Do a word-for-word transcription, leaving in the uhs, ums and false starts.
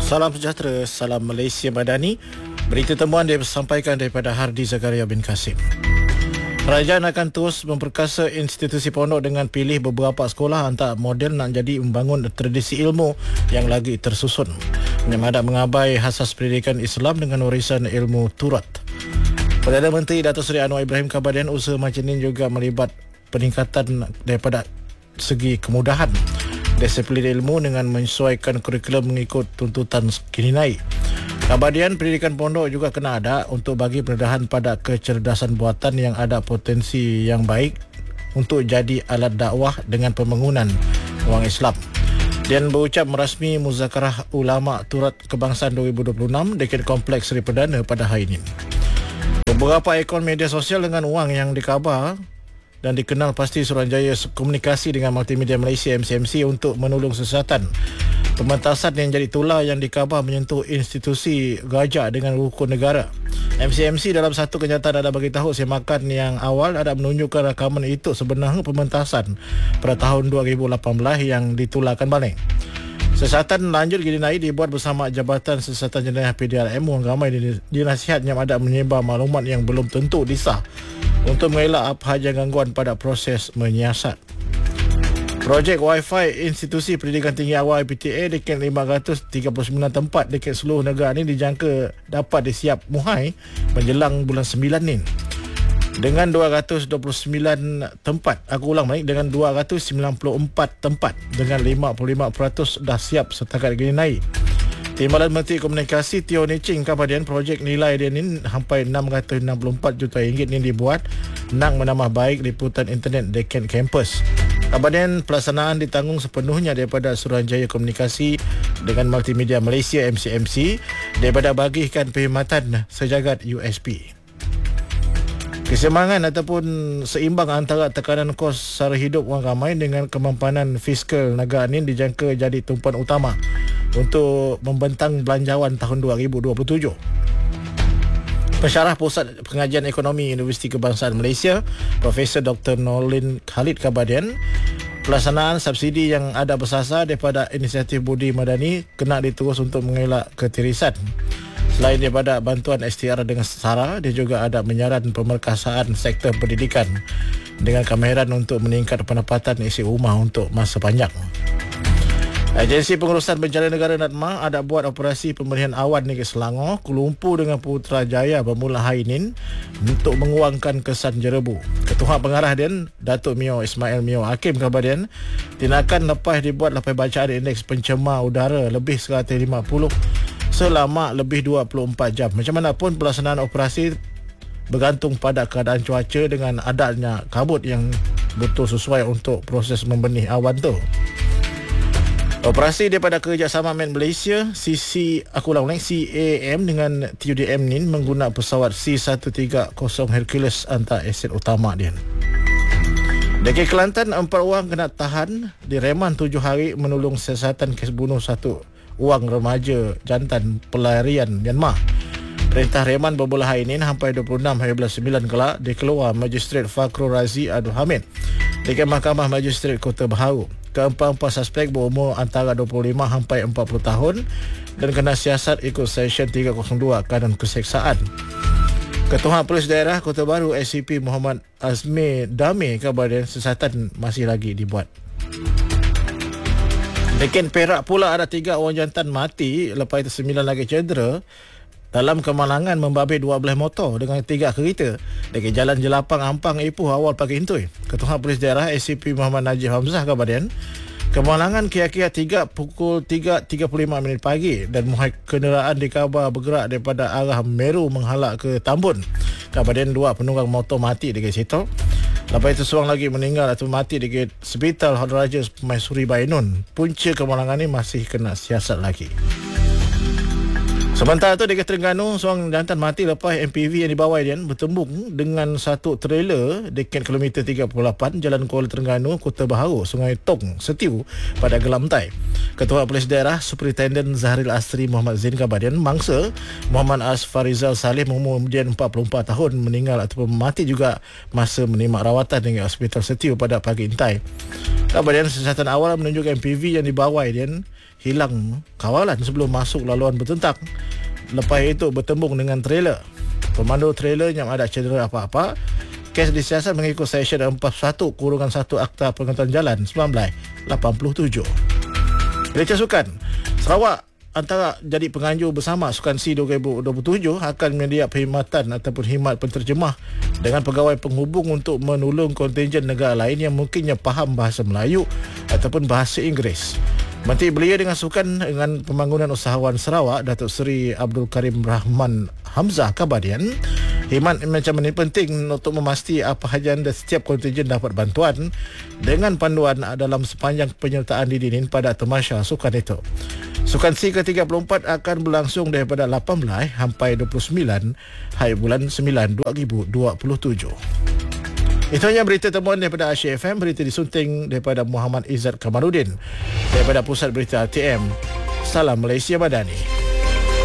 Salam sejahtera, salam Malaysia Madani. Berita temuan disampaikan daripada Hardi Zakaria bin Kasim. Kerajaan akan terus memperkasa institusi pondok dengan pilih beberapa sekolah hantar model nak jadi membangun tradisi ilmu yang lagi tersusun. Menyamadak mengabai asas pendidikan Islam dengan warisan ilmu Turat. Perdana Menteri Datuk Seri Anwar Ibrahim Kabadian usaha macam ini juga melibat peningkatan daripada segi kemudahan disiplin ilmu dengan menyesuaikan kurikulum mengikut tuntutan kini naik. Kabadian pendidikan pondok juga kena ada untuk bagi pendedahan pada kecerdasan buatan yang ada potensi yang baik untuk jadi alat dakwah dengan pembangunan wang Islam. Dan berucap merasmi Muzakarah Ulama Turat Kebangsaan dua ribu dua puluh enam dekat Kompleks Seri Perdana pada hari ini. Beberapa akaun media sosial dengan wang yang dikhabar dan dikenal pasti Suruhanjaya Komunikasi dengan Multimedia Malaysia M C M C untuk menolong siasatan pementasan yang jadi tular yang dikhabar menyentuh institusi gajah dengan rukun negara. M C M C dalam satu kenyataan ada bagi tahu semakan yang awal ada menunjukkan rakaman itu sebenarnya pementasan pada tahun dua ribu lapan belas yang ditularkan balik. Siasatan lanjut gini naik dibuat bersama Jabatan Siasatan Jenayah P D R M Wang ramai dinasihat yang ada menyebar maklumat yang belum tentu disah untuk mengelak apa sahaja gangguan pada proses menyiasat. Projek Wi-Fi Institusi Pendidikan Tinggi Awal I P T A dekat lima ratus tiga puluh sembilan tempat dekat seluruh negara ini dijangka dapat disiap muhai menjelang bulan sembilan ni. Dengan dua ratus dua puluh sembilan tempat, aku ulang balik, dengan dua ratus sembilan puluh empat tempat dengan lima puluh lima peratus dah siap setakat gini naik. Timbalan Menteri Komunikasi Teo Nicing Kabadian projek nilai dia ni sampai enam ratus enam puluh empat juta ringgit ni dibuat nak menambah baik liputan internet dekat kampus. Kabadian pelaksanaan ditanggung sepenuhnya daripada Suruhanjaya Komunikasi dengan Multimedia Malaysia M C M C daripada bagikan perkhidmatan sejagat U S P. Keseimbangan ataupun seimbang antara tekanan kos sara hidup orang ramai dengan kemampanan fiskal negara ini dijangka jadi tumpuan utama untuk membentang belanjawan tahun dua ribu dua puluh tujuh. Pensyarah Pusat Pengajian Ekonomi Universiti Kebangsaan Malaysia, Profesor Doktor Nolin Khalid Kabadian, pelaksanaan subsidi yang ada bersasar daripada inisiatif budi madani kena diterus untuk mengelak ketirisan. Selain daripada bantuan S T R dengan sara, dia juga ada menyaran pemerkasaan sektor pendidikan dengan kemahiran untuk meningkat pendapatan isi rumah untuk masa panjang. Agensi Pengurusan Bencana Negara NADMA ada buat operasi pemberian awan negeri Selangor, Kuala Lumpur dengan Putrajaya bermula hari ini untuk menguangkan kesan jerebu. Ketua Pengarah dia, Datuk Mio Ismail Mio Hakim Kabadian, tindakan lepas dibuat lepas bacaan indeks pencemar udara lebih seratus lima puluh selama lebih dua puluh empat jam. Macam mana pun pelaksanaan operasi bergantung pada keadaan cuaca dengan adanya kabut yang betul sesuai untuk proses membenih awan tu. Operasi daripada Kerjasama Med Malaysia C C aku ulang C A M dengan T U D M ni menggunakan pesawat C seratus tiga puluh Hercules antara aset utama dia. Dekat Kelantan, empat orang kena tahan di reman tujuh hari menolong siasatan kes bunuh satu orang remaja jantan pelarian Myanmar. Perintah reman bermula hari ini sampai dua puluh enam hari bulan sembilan kelak dikeluar Magistrate Fakrul Razi Abdul Hamid dekat Mahkamah Magistrate Kota Baharu. Keempat-empat suspek berumur antara dua puluh lima sampai empat puluh tahun dan kena siasat ikut Seksyen tiga kosong dua Kanun Keseksaan. Ketua Polis Daerah Kota Baru S C P Muhammad Azmi Dami Kabadian siasatan masih lagi dibuat. Dekat Perak pula ada tiga orang jantan mati lepas itu sembilan lagi cedera dalam kemalangan membabit dua belas motor dengan tiga kereta dekat Jalan Jelapang Ampang Ipoh awal pagi itu. Ketua Polis Daerah S C P Muhammad Najib Hamzah Kabadian, kemalangan kira-kira tiga pukul tiga tiga puluh lima minit pagi dan muhai kenderaan dikabar bergerak daripada arah Meru menghalak ke Tambun. Kabadian dua penunggang motor mati dekat situ. Lepas itu seorang lagi meninggal atau mati dekat Hospital Hadraja Permaisuri Bainun. Punca kemalangan ini masih kena siasat lagi. Sementara itu dekat Terengganu, seorang jantan mati lepas M P V yang dibawa dia bertembung dengan satu trailer dekat kilometer tiga puluh lapan Jalan Kuala Terengganu, Kota Baharu, Sungai Tong, Setiu pada Gelamtai. Ketua Polis Daerah Superintendent Zahril Asri Muhammad Zain Kabadian mangsa Muhammad Asfarizal Saleh berumur empat puluh empat tahun meninggal ataupun mati juga masa menerima rawatan di Hospital Setiu pada pagi intai. Kabadian siasatan awal menunjukkan M P V yang dibawa dia hilang kawalan sebelum masuk laluan bertentang. Lepas itu bertembung dengan trailer. Pemandu trailer yang ada cedera apa-apa. Kes disiasat mengikut Seksyen empat puluh satu kurungan satu Akta Pengangkutan Jalan seribu sembilan ratus lapan puluh tujuh. Berita sukan. Sarawak antara jadi penganjur bersama Sukan C dua ribu dua puluh tujuh akan menyediakan perkhidmatan ataupun khidmat penterjemah dengan pegawai penghubung untuk menolong kontingen negara lain yang mungkinnya faham bahasa Melayu ataupun bahasa Inggeris. Menteri Belia dengan Sukan dengan Pembangunan Usahawan Sarawak Datuk Seri Abdul Karim Rahman Hamzah Kabadian, khidmat macam ini penting untuk memastikan apa hajat setiap kontingen dapat bantuan dengan panduan dalam sepanjang penyertaan didinin pada tamasya sukan itu. Sukan C ke tiga puluh empat akan berlangsung daripada lapan belas sampai dua puluh sembilan hari bulan sembilan dua ribu dua puluh tujuh. Itu hanya berita temuan daripada Asyik F M. Berita disunting daripada Muhammad Izzat Kamaluddin daripada Pusat Berita R T M. Salam Malaysia Madani.